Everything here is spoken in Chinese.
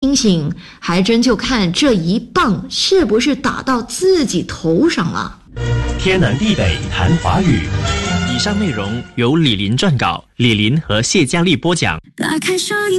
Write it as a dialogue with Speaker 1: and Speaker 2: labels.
Speaker 1: 清醒，还真就看这一棒是不是打到自己头上了。
Speaker 2: 天南地北谈华语。以上内容由李林撰稿，李林和谢佳丽播讲。
Speaker 3: 打开声音